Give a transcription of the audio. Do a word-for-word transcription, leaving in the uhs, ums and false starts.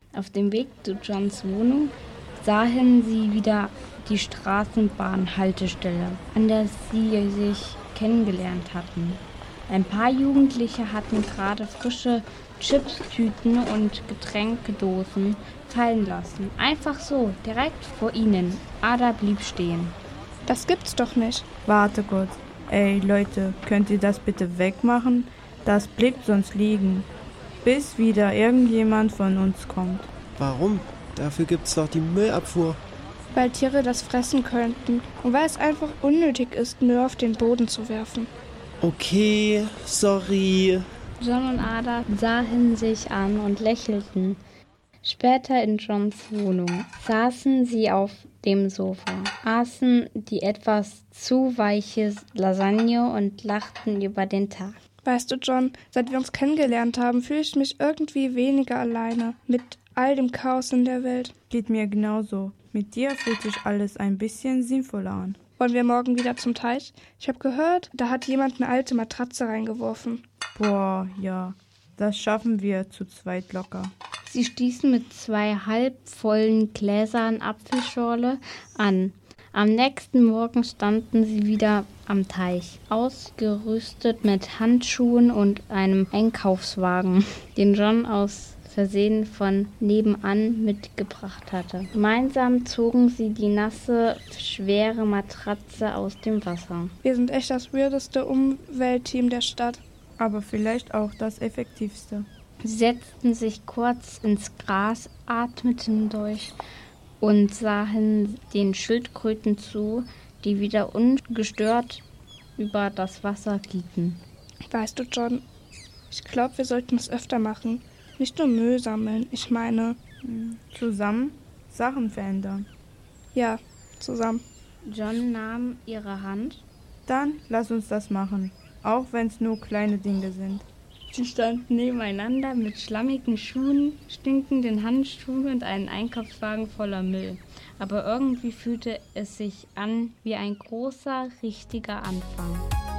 Auf dem Weg zu Johns Wohnung sahen sie wieder die Straßenbahnhaltestelle, an der sie sich kennengelernt hatten. Ein paar Jugendliche hatten gerade frische Chipstüten und Getränkedosen fallen lassen. Einfach so, direkt vor ihnen. Ada blieb stehen. Das gibt's doch nicht. Warte kurz. Ey, Leute, könnt ihr das bitte wegmachen? Das bleibt sonst liegen, bis wieder irgendjemand von uns kommt. Warum? Dafür gibt's doch die Müllabfuhr. Weil Tiere das fressen könnten und weil es einfach unnötig ist, Müll auf den Boden zu werfen. Okay, sorry. John und Ada sahen sich an und lächelten. Später in Johns Wohnung saßen sie auf dem Sofa, aßen die etwas zu weiche Lasagne und lachten über den Tag. Weißt du, John, seit wir uns kennengelernt haben, fühle ich mich irgendwie weniger alleine mit all dem Chaos in der Welt. Geht mir genauso. Mit dir fühlt sich alles ein bisschen sinnvoller an. Wollen wir morgen wieder zum Teich? Ich habe gehört, da hat jemand eine alte Matratze reingeworfen. Boah, ja, das schaffen wir zu zweit locker. Sie stießen mit zwei halbvollen Gläsern Apfelschorle an. Am nächsten Morgen standen sie wieder am Teich, ausgerüstet mit Handschuhen und einem Einkaufswagen, den John aus Versehen von nebenan mitgebracht hatte. Gemeinsam zogen sie die nasse, schwere Matratze aus dem Wasser. Wir sind echt das weirdeste Umweltteam der Stadt. Aber vielleicht auch das effektivste. Sie setzten sich kurz ins Gras, atmeten durch und sahen den Schildkröten zu, die wieder ungestört über das Wasser glieten. Weißt du, John, ich glaube, wir sollten es öfter machen. Nicht nur Müll sammeln, ich meine... Zusammen Sachen verändern. Ja, zusammen. John nahm ihre Hand. Dann lass uns das machen, auch wenn es nur kleine Dinge sind. Sie standen nebeneinander mit schlammigen Schuhen, stinkenden Handschuhen und einem Einkaufswagen voller Müll. Aber irgendwie fühlte es sich an wie ein großer, richtiger Anfang.